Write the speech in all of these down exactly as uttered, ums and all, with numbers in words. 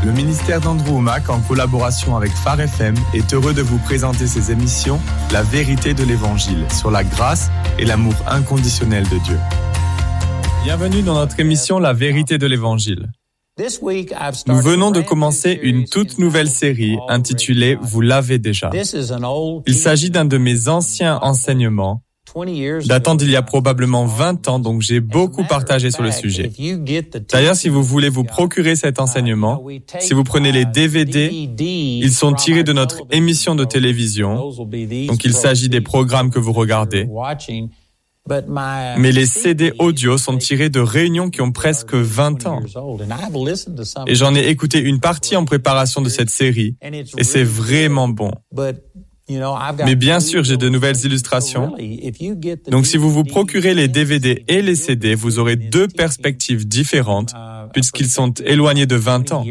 Le ministère d'Andrew Wommack, en collaboration avec Phare F M, est heureux de vous présenter ses émissions « La vérité de l'Évangile » sur la grâce et l'amour inconditionnel de Dieu. Bienvenue dans notre émission « La vérité de l'Évangile ». Nous venons de commencer une toute nouvelle série intitulée « Vous l'avez déjà ». Il s'agit d'un de mes anciens enseignements datant d'il y a probablement vingt ans, donc j'ai beaucoup partagé sur le sujet. D'ailleurs, si vous voulez vous procurer cet enseignement, si vous prenez les D V D, ils sont tirés de notre émission de télévision, donc il s'agit des programmes que vous regardez. Mais les C D audio sont tirés de réunions qui ont presque vingt ans. Et j'en ai écouté une partie en préparation de cette série, et c'est vraiment bon. Mais bien sûr, j'ai de nouvelles illustrations. Donc si vous vous procurez les D V D et les C D, vous aurez deux perspectives différentes, puisqu'ils sont éloignés de vingt ans.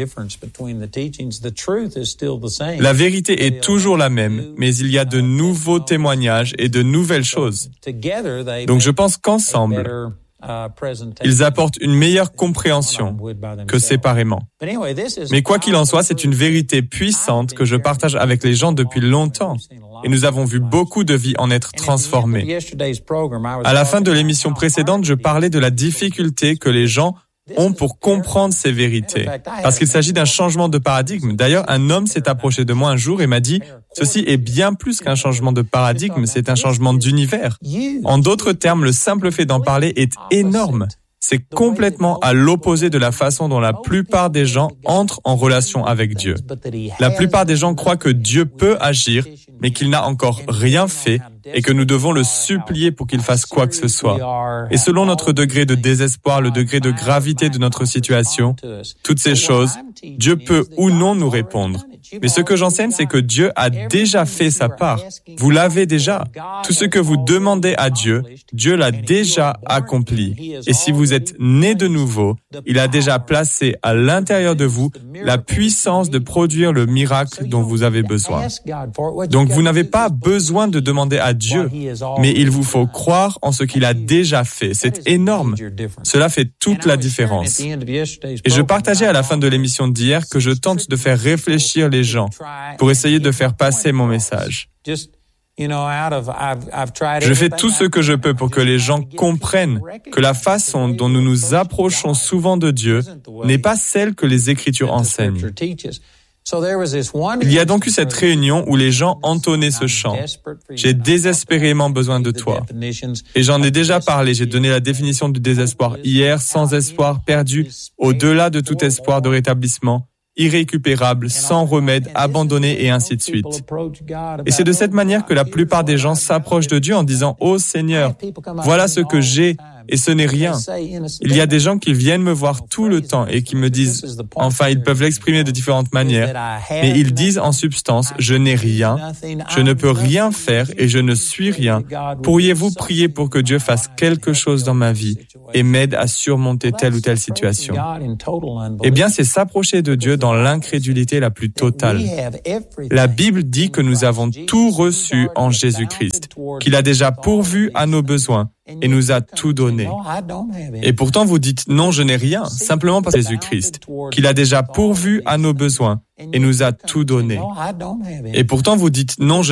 La vérité est toujours la même, mais il y a de nouveaux témoignages et de nouvelles choses. Donc je pense qu'ensemble, ils apportent une meilleure compréhension que séparément. Mais quoi qu'il en soit, c'est une vérité puissante que je partage avec les gens depuis longtemps. Et nous avons vu beaucoup de vies en être transformées. À la fin de l'émission précédente, je parlais de la difficulté que les gens ont pour comprendre ces vérités. Parce qu'il s'agit d'un changement de paradigme. D'ailleurs, un homme s'est approché de moi un jour et m'a dit « Ceci est bien plus qu'un changement de paradigme, c'est un changement d'univers. » En d'autres termes, le simple fait d'en parler est énorme. C'est complètement à l'opposé de la façon dont la plupart des gens entrent en relation avec Dieu. La plupart des gens croient que Dieu peut agir, mais qu'il n'a encore rien fait et que nous devons le supplier pour qu'il fasse quoi que ce soit. Et selon notre degré de désespoir, le degré de gravité de notre situation, toutes ces choses, Dieu peut ou non nous répondre. Mais ce que j'enseigne, c'est que Dieu a déjà fait sa part. Vous l'avez déjà. Tout ce que vous demandez à Dieu, Dieu l'a déjà accompli. Et si vous êtes né de nouveau, il a déjà placé à l'intérieur de vous la puissance de produire le miracle dont vous avez besoin. Donc vous n'avez pas besoin de demander à Dieu, mais il vous faut croire en ce qu'il a déjà fait. C'est énorme. Cela fait toute la différence. Et je partageais à la fin de l'émission d'hier que je tente de faire réfléchir les gens pour essayer de faire passer mon message. Je fais tout ce que je peux pour que les gens comprennent que la façon dont nous nous approchons souvent de Dieu n'est pas celle que les Écritures enseignent. Il y a donc eu cette réunion où les gens entonnaient ce chant. J'ai désespérément besoin de toi. Et j'en ai déjà parlé, j'ai donné la définition du désespoir hier, sans espoir, perdu, au-delà de tout espoir de rétablissement, irrécupérable, sans remède, abandonné et ainsi de suite. Et c'est de cette manière que la plupart des gens s'approchent de Dieu en disant « Oh Seigneur, voilà ce que j'ai et ce n'est rien ». Il y a des gens qui viennent me voir tout le temps et qui me disent, enfin ils peuvent l'exprimer de différentes manières, mais ils disent en substance « Je n'ai rien, je ne peux rien faire et je ne suis rien. Pourriez-vous prier pour que Dieu fasse quelque chose dans ma vie et m'aide à surmonter telle ou telle situation ?» Eh bien, c'est s'approcher de Dieu dans l'incrédulité la plus totale. La Bible dit que nous avons tout reçu en Jésus-Christ, qu'il a déjà pourvu à nos besoins et nous a tout donné. Et pourtant, vous dites « Non, je n'ai rien », simplement parce que Jésus-Christ, qu'il a déjà pourvu à nos besoins et nous a tout donné. Et pourtant, vous dites « Non, je